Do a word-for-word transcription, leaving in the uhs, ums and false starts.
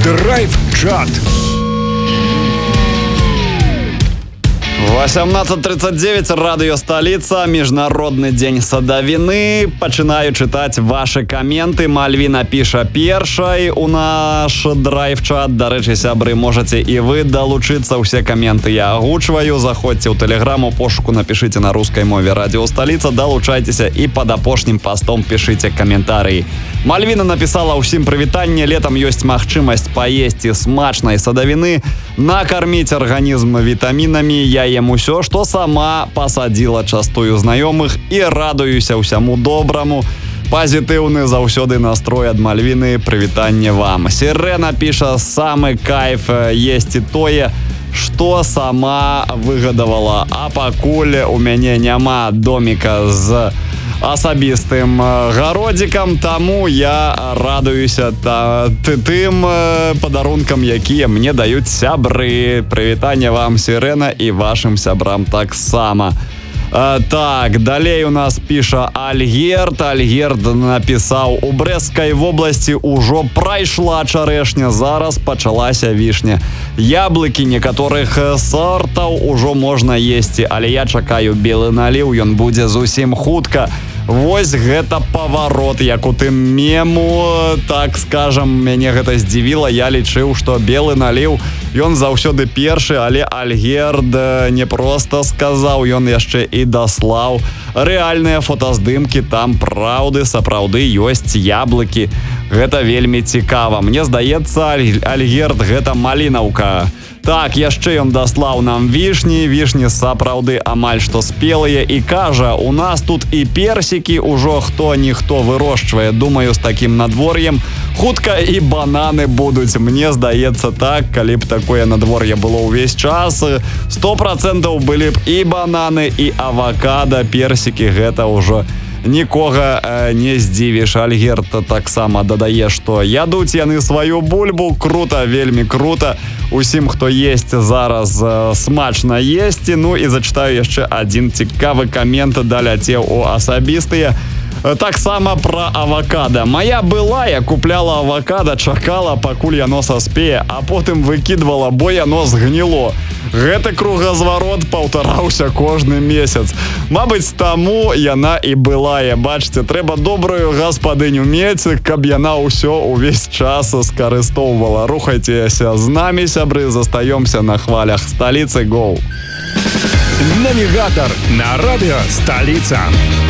Драйв-чат. восемнадцать тридцать девять, радыё Сталіца, міжнародны дзень садавіны. Пачынаю чытаць вашы каменты. Мальвіна піша першай у наш драйв-чат. Дарэчы, сябры, можаце і вы далучыцца. Усе каменты я агучваю. Заходзьце ў тэлеграму, пошуку напішыце на рускай мове радыё Сталіца, далучайцеся і пад апошнім пастом пішыце каментарыі. Мальвіна напісала ўсім прывітанне. Летам ёсць магчымасць паесці смачнай садавіны, накарміць арганізм вітамінамі. Я ем усё, што сама пасадзіла, частую знаёмых і радуюся ўсяму добраму. Пазітыўны заўсёды настрой ад Мальвіны. Прывітанне вам. Сірена піша: самы кайф есці тое, што сама выгадавала, а пакуль у мяне няма доміка з асабістым гародзікам, таму я радуюся та, тым падарункам, якія мне даюць сябры. Прывітанне вам, Сірена, і вашым сябрам таксама. Так, далей у нас піша Альгерд. Альгерд напісаў: у Брэсцкай вобласці ўжо прайшла чарэшня, зараз пачалася вішня. Яблыкі некаторых сортаў ужо можна есці, але я чакаю белы наліў, ён будзе зусім хутка. Вось гэта паварот, як у тым мему, так скажам, мяне гэта здзівіла. Я лічыў, што белы наліў, ён заўсёды першы, але Альгерд не проста сказаў, ён яшчэ і даслаў рэальныя фотаздымкі, там праўды, сапраўды ёсць яблыкі. Гэта вельмі цікава. Мне здаецца, Альгерд гэта малінаўка. Так, яшчэ ён даслаў нам вішні, вішні сапраўды амаль што спелыя, і кажа, у нас тут і персікі ўжо хто-ніхто вырошчвае. Думаю, з такім надвор'ем хутка і бананы будуць. Мне здаецца так, калі б такое надвор'е было ўвесь час, сто процентаў былі б і бананы, і авакада, персікі, гэта ўжо нікога э, не здзівіш. Альгерд таксама дадае, што ядуць яны сваю бульбу. Крута, вельмі крута. Усім, хто есць зараз, э, смачна есці. Ну і зачытаю яшчэ адзін цікавы камент, даляцеў у асабістыя. Таксама пра авакада. Моя былая купляла авакада, чакала, пакуль яно саспее, а потым выкідвала, бо яно згніло. Гэты кругазварот паўтараўся кожны месяц. Мабыць, таму яна і былая. Бачце, трэба добрую гаспадыню мець, каб яна ўсё увесь час скарыстоўвала. Рухайцеся з намі, сябры, застаёмся на хвалях Сталіцы. Гоу! Навігатор на радыё Сталіца.